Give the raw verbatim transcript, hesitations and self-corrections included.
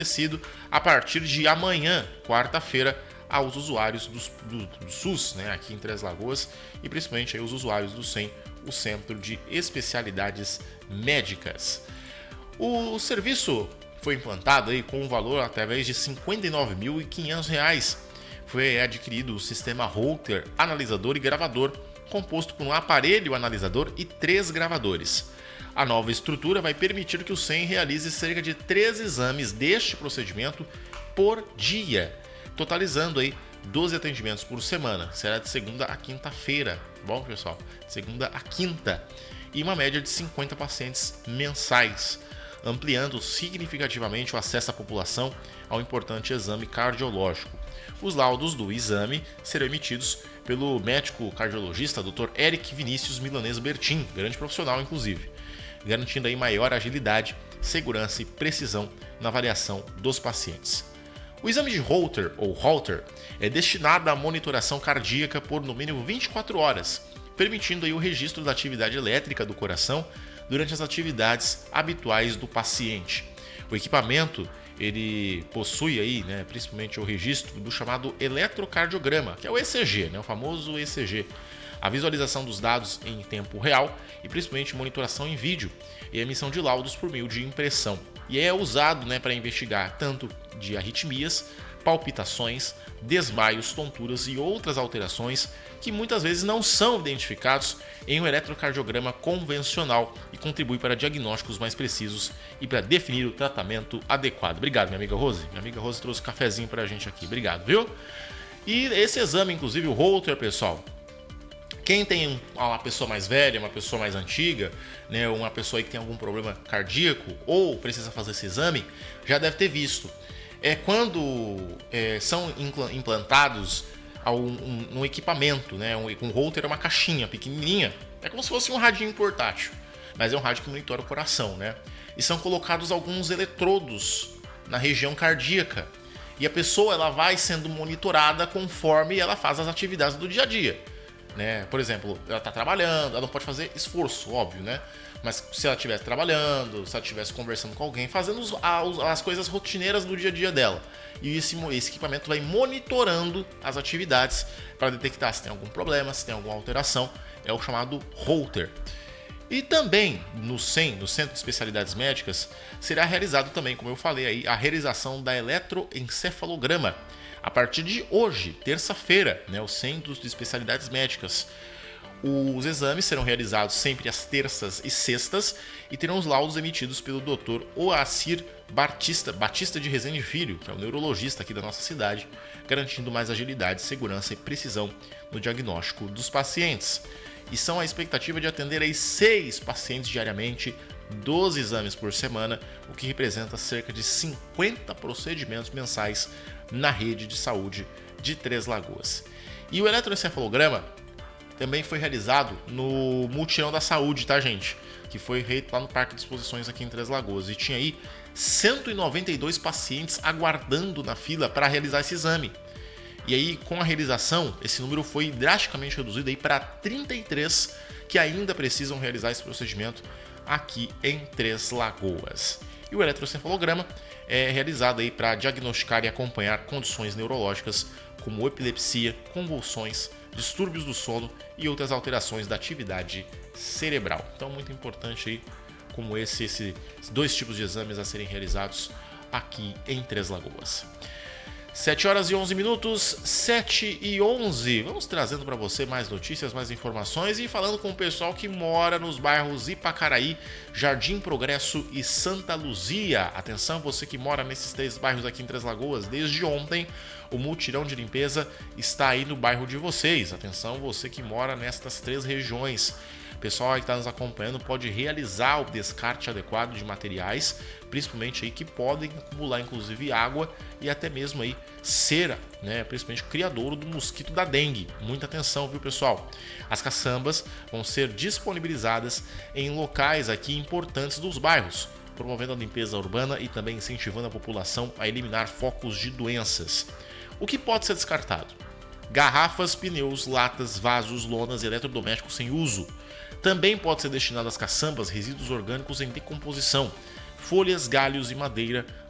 oferecido a partir de amanhã, quarta-feira, aos usuários do, do, do SUS, né, aqui em Três Lagoas, e principalmente aí os usuários do SEM, o Centro de Especialidades Médicas. O serviço foi implantado aí com um valor através de cinquenta e nove mil e quinhentos reais. Foi adquirido o sistema Holter, analisador e gravador, composto por um aparelho analisador e três gravadores. A nova estrutura vai permitir que o SEM realize cerca de três exames deste procedimento por dia, totalizando aí doze atendimentos por semana. Será de segunda a quinta-feira, bom pessoal? De segunda a quinta. E uma média de cinquenta pacientes mensais, ampliando significativamente o acesso à população ao importante exame cardiológico. Os laudos do exame serão emitidos pelo médico cardiologista doutor Eric Vinícius Milanês Bertin, grande profissional inclusive, garantindo aí maior agilidade, segurança e precisão na avaliação dos pacientes. O exame de Holter, ou Holter, é destinado à monitoração cardíaca por no mínimo vinte e quatro horas, permitindo aí o registro da atividade elétrica do coração durante as atividades habituais do paciente. O equipamento ele possui aí, né, principalmente o registro do chamado eletrocardiograma, que é o E C G, né, o famoso E C G. A visualização dos dados em tempo real e principalmente monitoração em vídeo e emissão de laudos por meio de impressão. E é usado, né, para investigar tanto de arritmias, palpitações, desmaios, tonturas e outras alterações que muitas vezes não são identificados em um eletrocardiograma convencional e contribui para diagnósticos mais precisos e para definir o tratamento adequado. Obrigado, minha amiga Rose. Minha amiga Rose trouxe um cafezinho para a gente aqui. Obrigado, viu? E esse exame, inclusive o Holter, pessoal, quem tem uma pessoa mais velha, uma pessoa mais antiga, né, uma pessoa aí que tem algum problema cardíaco ou precisa fazer esse exame, já deve ter visto. É quando é, são implantados um, um, um equipamento, né, um, um Holter é uma caixinha pequenininha, é como se fosse um radinho portátil, mas é um rádio que monitora o coração, né? E são colocados alguns eletrodos na região cardíaca e a pessoa ela vai sendo monitorada conforme ela faz as atividades do dia a dia. Né? Por exemplo, ela está trabalhando, ela não pode fazer esforço, óbvio, né? Mas se ela estivesse trabalhando, se ela estivesse conversando com alguém, fazendo os, as, as coisas rotineiras do dia a dia dela. E esse, esse equipamento vai monitorando as atividades para detectar se tem algum problema, se tem alguma alteração. É o chamado Holter. E também no SEM, no Centro de Especialidades Médicas, será realizado também, como eu falei aí, a realização da eletroencefalograma. A partir de hoje, terça-feira, né, os Centros de Especialidades Médicas. Os exames serão realizados sempre às terças e sextas e terão os laudos emitidos pelo doutor Oacir Batista, Batista de Rezende Filho, que é o neurologista aqui da nossa cidade, garantindo mais agilidade, segurança e precisão no diagnóstico dos pacientes. E são a expectativa de atender aí seis pacientes diariamente, doze exames por semana, o que representa cerca de cinquenta procedimentos mensais na rede de saúde de Três Lagoas. E o eletroencefalograma também foi realizado no Multirão da Saúde, tá, gente? Que foi feito lá no Parque de Exposições aqui em Três Lagoas. E tinha aí cento e noventa e dois pacientes aguardando na fila para realizar esse exame. E aí, com a realização, esse número foi drasticamente reduzido aí para trinta e três que ainda precisam realizar esse procedimento aqui em Três Lagoas. E o eletroencefalograma é realizado aí para diagnosticar e acompanhar condições neurológicas como epilepsia, convulsões, distúrbios do sono e outras alterações da atividade cerebral. Então, muito importante aí como esse, esses dois tipos de exames a serem realizados aqui em Três Lagoas. sete horas e onze minutos, sete e onze. Vamos trazendo para você mais notícias, mais informações e falando com o pessoal que mora nos bairros Ipacaraí, Jardim Progresso e Santa Luzia. Atenção, você que mora nesses três bairros aqui em Três Lagoas, desde ontem o mutirão de limpeza está aí no bairro de vocês. Atenção, você que mora nestas três regiões. O pessoal que está nos acompanhando pode realizar o descarte adequado de materiais, principalmente aí que podem acumular inclusive água e até mesmo aí cera, né, principalmente criadouro do mosquito da dengue. Muita atenção, viu, pessoal? As caçambas vão ser disponibilizadas em locais aqui importantes dos bairros, promovendo a limpeza urbana e também incentivando a população a eliminar focos de doenças. O que pode ser descartado? Garrafas, pneus, latas, vasos, lonas e eletrodomésticos sem uso. Também pode ser destinado às caçambas resíduos orgânicos em decomposição, folhas, galhos e madeira,